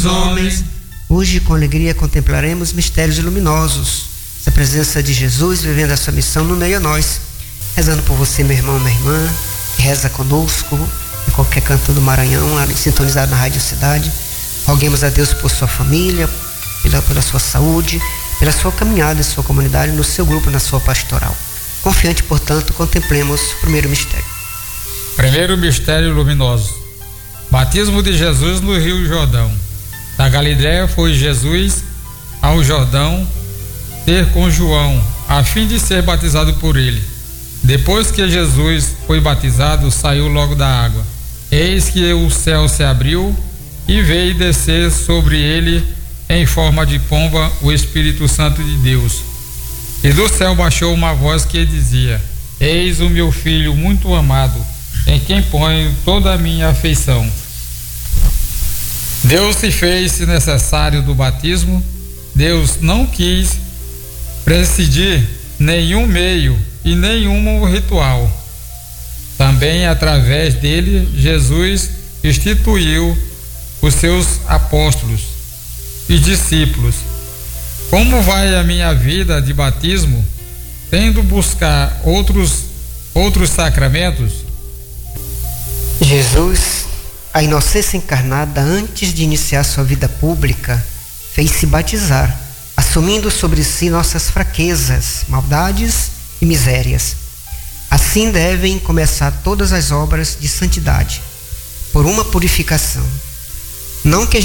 homens. Hoje, com alegria, contemplaremos mistérios luminosos. Essa presença de Jesus vivendo a sua missão no meio a nós. Rezando por você, meu irmão, minha irmã, que reza conosco, em qualquer canto do Maranhão, sintonizado na Rádio Cidade. Roguemos a Deus por sua família, pela sua saúde, pela sua caminhada em sua comunidade, no seu grupo, na sua pastoral. Confiante, portanto, contemplemos o primeiro mistério. Primeiro mistério luminoso. Batismo de Jesus no Rio Jordão. Da Galiléia foi Jesus ao Jordão ter com João, a fim de ser batizado por ele. Depois que Jesus foi batizado, saiu logo da água. Eis que o céu se abriu e veio descer sobre ele em forma de pomba o Espírito Santo de Deus. E do céu baixou uma voz que dizia: Eis o meu filho muito amado, em quem ponho toda a minha afeição. Deus se fez necessário do batismo. Deus não quis prescindir nenhum meio e nenhum ritual. Também através dele, Jesus instituiu os seus apóstolos e discípulos. Como vai a minha vida de batismo, tendo buscar outros sacramentos? Jesus, a inocência encarnada, antes de iniciar sua vida pública, fez-se batizar, assumindo sobre si nossas fraquezas, maldades e misérias. Assim devem começar todas as obras de santidade, por uma purificação. Não que